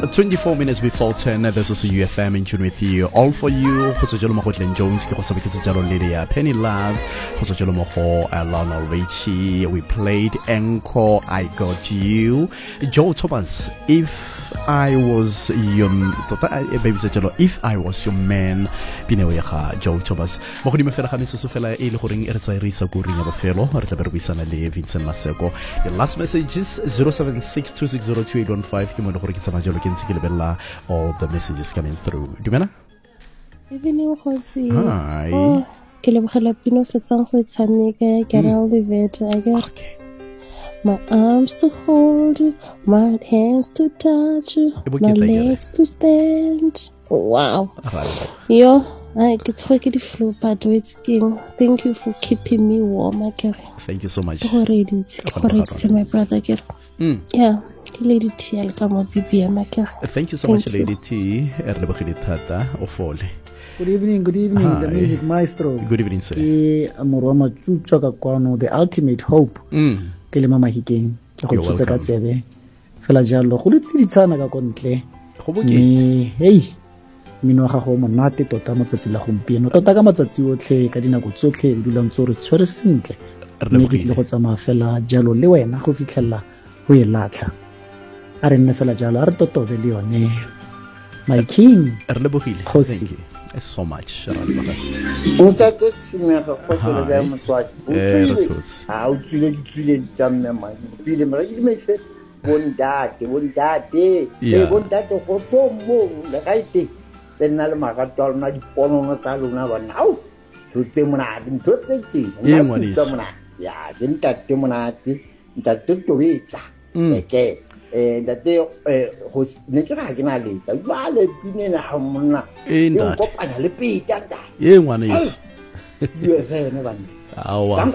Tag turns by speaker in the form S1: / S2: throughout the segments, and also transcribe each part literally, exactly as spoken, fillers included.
S1: twenty-four minutes before ten, this is U F M in tune with you. All for you. Go to Makotlin Jones, go to Lydia Penny Love, go to Lionel Richie. We played Encore, I Got You. Joe Thomas, if I was your baby, if I was your man, Pineweha, Joe Thomas. Mokudi Mefela Hamisufela, Eloring Erzairisa Guring of a fellow, or Taberbisana Vincent Maseko. Your last message is zero seven six two six zero two eight one five. All the messages coming through. Dumena?
S2: Evening, Jose.
S1: Hi.
S2: Oh, Kilabino Fetsang Hosanika, get all the vet. I got my arms to hold you, my hands to touch you, my legs to stand. Wow. Yo, I get to the flow, but it's king. Thank you for keeping me warm, I get.
S1: Thank you so much.
S2: Already, already, my brother, get. Yeah. Lady T, I'll come up with you.
S1: Thank you so Thank much, you. Lady T.
S3: Good evening, good evening, Hi. The music maestro.
S1: Good evening, sir.
S3: The ultimate hope.
S1: Mm.
S3: You're welcome. Hey, mino ga go monate tota motsatsi la gompieno tota ka matsatsi otlhe ka dinako tsotlhe re dulang tso re tshwere sentle mme ke tle go tsamaya fela jalo le wena go fitlhela go e latla a re nne fela jalo a re totobe le yone my king
S1: re lebogile thank you so much
S4: o tsatse tshimega go tsela ya motswadi o tsile a o tsile tsile tsamme ma pile mara ke me se bondate bondate e bondate go tomo la kaite tena le magato na dipono na tsa lona ba nao tsote mona ntotse ke
S1: ye ngwanisa
S4: mona ya dintate mona ti ntate to bitla ke eh date eh go ne ke ra ke na le tsa ba le pine na ha mona
S1: e ntate
S4: go pana le pita nda
S1: ye ngwanisa
S4: ye re ne bana
S1: awa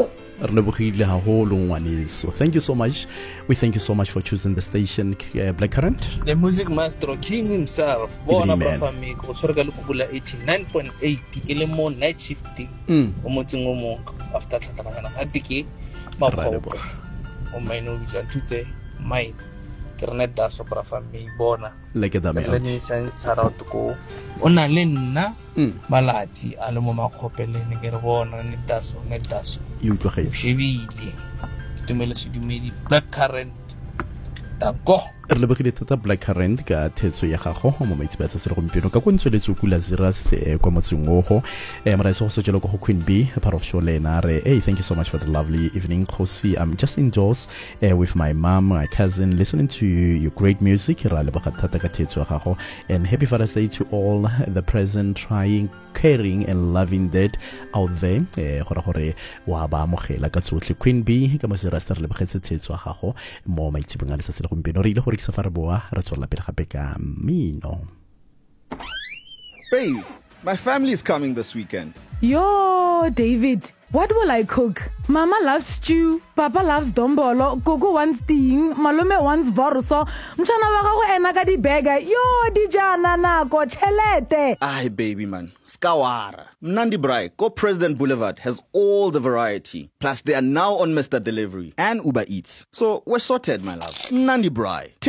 S1: so thank you so much. We thank you so much for choosing the station, uh, Black Current.
S5: The music maestro king himself. Bona bafami go sorga lukubula eighty-nine point eight ke mo night shifting. O motseng o mo after tlhatlhana ga dike mapho. O maino bitsa tutse mai. Kernet da sobra fami bona.
S1: Like that me.
S5: Let me send shout to go. Ona le nna malati a le mo makgopeleng ke re bona ne daso ne daso.
S1: You go ahead.
S5: Shebile. Tumela se dumedi Black Current. Ta go.
S1: Re le bogile tata Black Current ka thetso ya gago mo maitsebetsa se re gompieno ka kontsoletso kula ziraste kwa motseng ogo e mara se go se jelo go Queen B part of show lena re hey thank you so much for the lovely evening Khosi. I'm just indoors uh, with my mom my cousin listening to your great music ra le boga tata ka thetso ya gago and happy Father's Day to all the present trying caring and loving dead out there eh gore gore wa ba mogela ka tsotlhe Queen B ka mo se rasta re le bogetse thetso ya gago mo maitsebeng a le se le gompieno re ile gore Babe,
S6: my family is coming this weekend.
S7: Yo, David, what will I cook? Mama loves stew, Papa loves dombolo, Gogo wants ting, Malome wants vorso, Mchana wakago ena di bega, yo, dijana na go chelete.
S6: Aye, baby man, skawara. Mnandi Brai, Go President Boulevard has all the variety. Plus, they are now on Mister Delivery and Uber Eats. So, we're sorted, my love. Mnandi Brai.